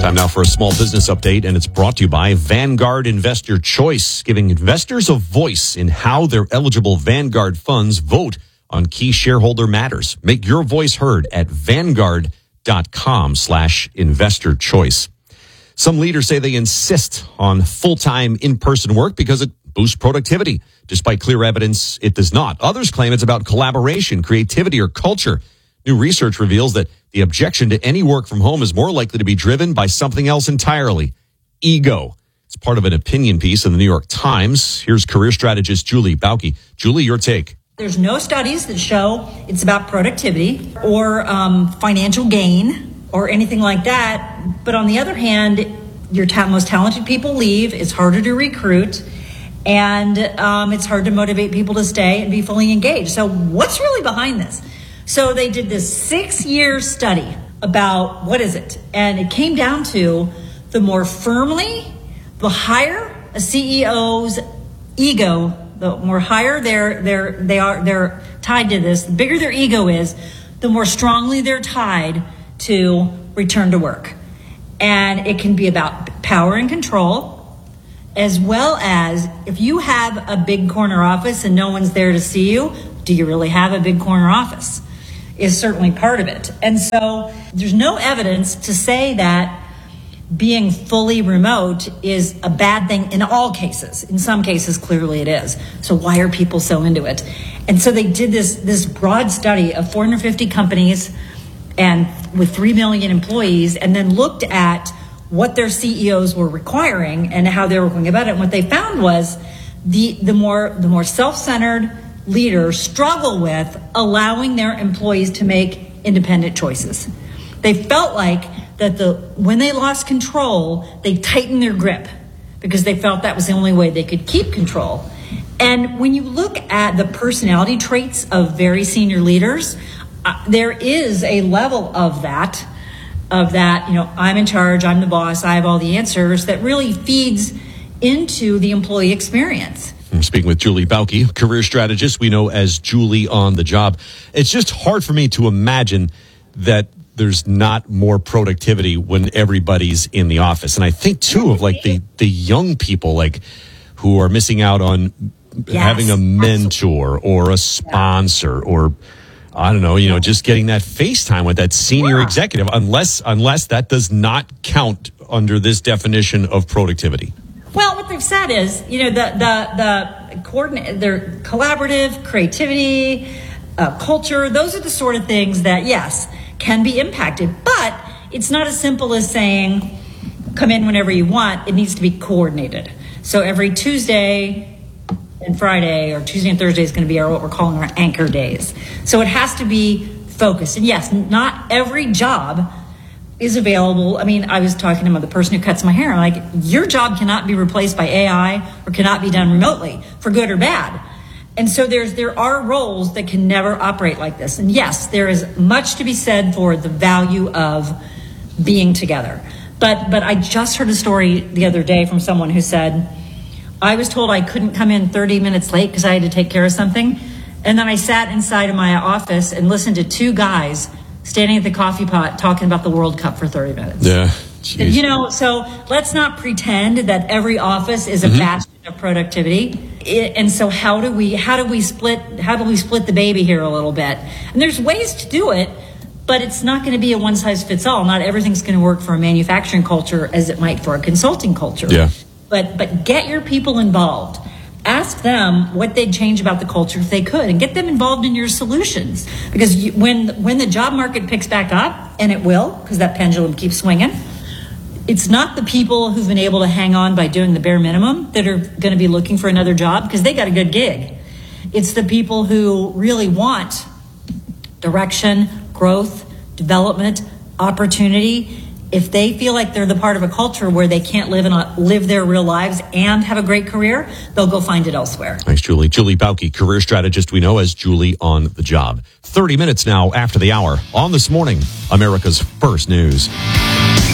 Time now for a small business update, and it's brought to you by Vanguard Investor Choice, giving investors a voice in how their eligible Vanguard funds vote on key shareholder matters. Make your voice heard at vanguard.com/investor choice. Some leaders say they insist on full-time in-person work because it boosts productivity. Despite clear evidence, it does not. Others claim it's about collaboration, creativity, or culture. New research reveals that the objection to any work from home is more likely to be driven by something else entirely: ego. It's part of an opinion piece in the New York Times. Here's career strategist Julie Bauke. Julie, your take. There's no studies that show it's about productivity or financial gain or anything like that. But on the other hand, your most talented people leave. It's harder to recruit. And it's hard to motivate people to stay and be fully engaged. So what's really behind this? So they did this 6-year study about what is it? And it came down to the higher a CEO's ego, the more higher they're tied to this, the bigger their ego is, the more strongly they're tied to return to work. And it can be about power and control, as well as if you have a big corner office and no one's there to see you, do you really have a big corner office? Is certainly part of it. And so there's no evidence to say that being fully remote is a bad thing in all cases. In some cases, clearly it is. So why are people so into it? And so they did this broad study of 450 companies and with 3 million employees, and then looked at what their CEOs were requiring and how they were going about it. And what they found was the more self-centered leaders struggle with allowing their employees to make independent choices. They felt like that when they lost control, they tightened their grip because they felt that was the only way they could keep control. And when you look at the personality traits of very senior leaders, there is a level of that, I'm in charge, I'm the boss, I have all the answers, that really feeds into the employee experience. I'm speaking with Julie Bauke, career strategist we know as Julie on the job. It's just hard for me to imagine that there's not more productivity when everybody's in the office. And I think, too, of like the young people who are missing out on having a mentor or a sponsor or, I don't know, just getting that FaceTime with that senior executive, unless that does not count under this definition of productivity. Well, what they've said is, the collaborative, creativity, culture, those are the sort of things that, yes, can be impacted. But it's not as simple as saying, come in whenever you want. It needs to be coordinated. So every Tuesday and Friday, or Tuesday and Thursday, is going to be what we're calling our anchor days. So it has to be focused. And yes, not every job is available. I mean, I was talking to the person who cuts my hair. I'm like, your job cannot be replaced by AI or cannot be done remotely, for good or bad. And so there are roles that can never operate like this. And yes, there is much to be said for the value of being together. But I just heard a story the other day from someone who said, I was told I couldn't come in 30 minutes late because I had to take care of something. And then I sat inside of my office and listened to 2 guys standing at the coffee pot talking about the World Cup for 30 minutes. Yeah. Jeez. So let's not pretend that every office is a bastion of productivity. And so how do we split the baby here a little bit? And there's ways to do it, but it's not going to be a one size fits all. Not everything's going to work for a manufacturing culture as it might for a consulting culture. Yeah. But get your people involved. Ask them what they'd change about the culture if they could, and get them involved in your solutions. Because when the job market picks back up, and it will, because that pendulum keeps swinging, it's not the people who've been able to hang on by doing the bare minimum that are going to be looking for another job because they got a good gig. It's the people who really want direction, growth, development, opportunity. If they feel like they're the part of a culture where they can't live their real lives and have a great career, they'll go find it elsewhere. Thanks, Julie. Julie Bauke, career strategist we know as Julie on the job. 30 minutes now after the hour on This Morning, America's First News.